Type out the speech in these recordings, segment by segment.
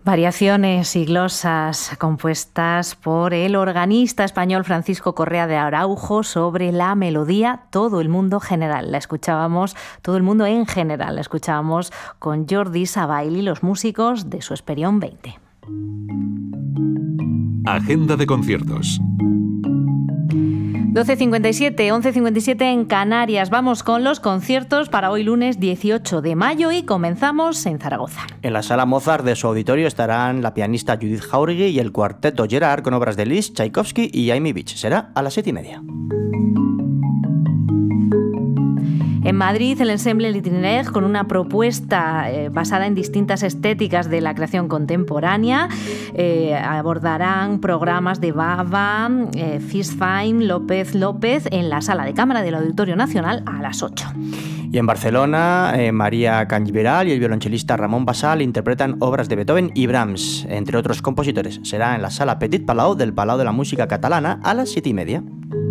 Variaciones y glosas compuestas por el organista español Francisco Correa de Araujo sobre la melodía Todo el mundo general. La escuchábamos, Todo el mundo en general, la escuchábamos con Jordi Savall y los músicos de su Esperión 20. Agenda de conciertos. 12:57, 11:57 en Canarias. Vamos con los conciertos para hoy lunes 18 de mayo y comenzamos en Zaragoza. En la Sala Mozart de su auditorio estarán la pianista Judith Jauregui y el cuarteto Gerard con obras de Liszt, Tchaikovsky y Amy Beach. Será a las 7:30. En Madrid, el ensemble L'Itinéraire, con una propuesta basada en distintas estéticas de la creación contemporánea, abordarán programas de Bava, Fishfine, López en la Sala de Cámara del Auditorio Nacional a las 8. Y en Barcelona, María Canyiveral y el violonchelista Ramón Basal interpretan obras de Beethoven y Brahms, entre otros compositores. Será en la Sala Petit Palau del Palau de la Música Catalana a las 7:30.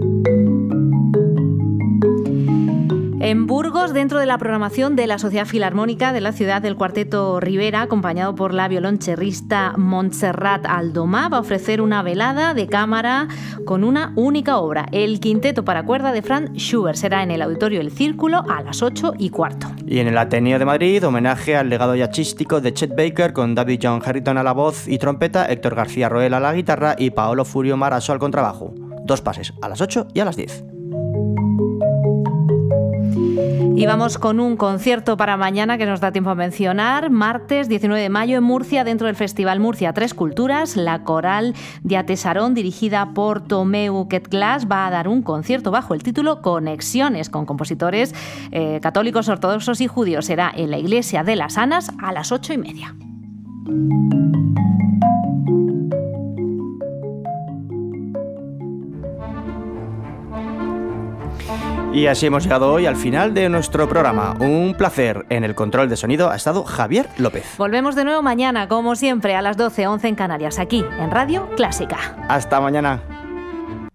En Burgos, dentro de la programación de la Sociedad Filarmónica de la ciudad, el Cuarteto Rivera, acompañado por la violonchelista Montserrat Aldomà, va a ofrecer una velada de cámara con una única obra, el Quinteto para cuerda de Franz Schubert. Será en el Auditorio El Círculo a las 8:15. Y en el Ateneo de Madrid, homenaje al legado jazzístico de Chet Baker con David John Harrington a la voz y trompeta, Héctor García Roel a la guitarra y Paolo Furio Marasso al contrabajo. 2 pases, a las 8 y a las 10. Y vamos con un concierto para mañana que nos da tiempo a mencionar. Martes 19 de mayo en Murcia, dentro del Festival Murcia Tres Culturas, la coral de Tesarón, dirigida por Tomeu Ketglas, va a dar un concierto bajo el título Conexiones, con compositores católicos, ortodoxos y judíos. Será en la Iglesia de las Anas a las 8:30. Y así hemos llegado hoy al final de nuestro programa. Un placer. En el control de sonido ha estado Javier López. Volvemos de nuevo mañana, como siempre, a las 12:11 en Canarias, aquí en Radio Clásica. Hasta mañana.